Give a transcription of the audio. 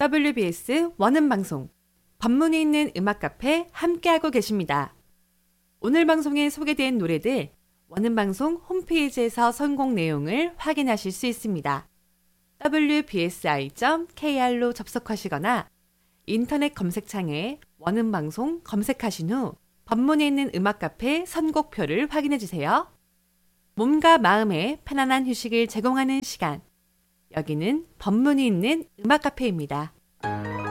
WBS 원음방송, 법문이 있는 음악카페 함께하고 계십니다. 오늘 방송에 소개된 노래들 원음방송 홈페이지에서 선곡 내용을 확인하실 수 있습니다. wbsi.kr로 접속하시거나 인터넷 검색창에 원음방송 검색하신 후 법문이 있는 음악카페 선곡표를 확인해주세요. 몸과 마음에 편안한 휴식을 제공하는 시간. 여기는 법문이 있는 음악카페입니다.